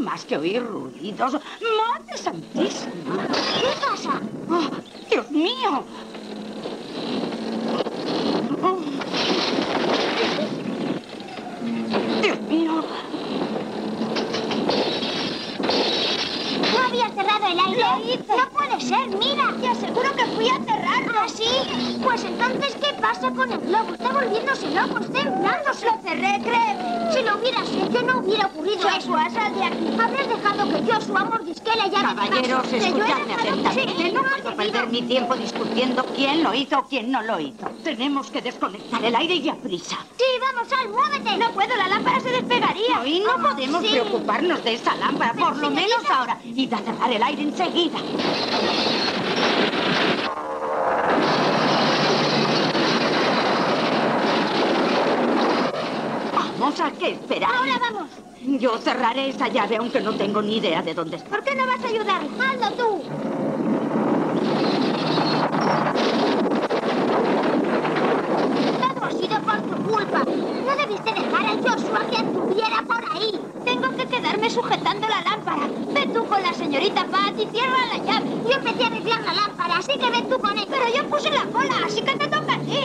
más que oír ruidos. ¡Madre santísima! ¿Qué pasa? Oh, ¡Dios mío! Oh. ¡Dios mío! No había cerrado el aire. ¡Lo hice! No puede ser, mira. Te aseguro que fui a cerrarlo. ¿Ah, sí? Pues entonces, ¿qué pasa con el globo? Está volviéndose loco, está inflándose. Lo cerré, créeme. Si lo hubieras hecho, no hubiera ocurrido eso. Joshua, sal de aquí. Habrás dejado que Joshua mordisque la llave. Caballeros, escuchadme atentamente. No puedo perder mi tiempo discutiendo quién lo hizo o quién no lo hizo. Tenemos que desconectar el aire y a prisa. Sí, vamos, Al, muévete. No puedo, la lámpara se despegaría. No, y no podemos preocuparnos de esa lámpara, por lo menos ahora. Id a cerrar el aire enseguida. Vamos, ¿a qué esperar? Ahora vamos. Yo cerraré esa llave, aunque no tengo ni idea de dónde está. ¿Por qué no vas a ayudar? Hazlo tú. Todo ha sido por tu culpa. No debiste dejar a Joshua que anduviera por ahí. Tengo que quedarme sujetando la lámpara. Ve tú con la señorita Pat y cierra la llave. Yo empecé a arreglar la lámpara, así que ven tú con él. Pero yo puse la cola, así que te toca a ti.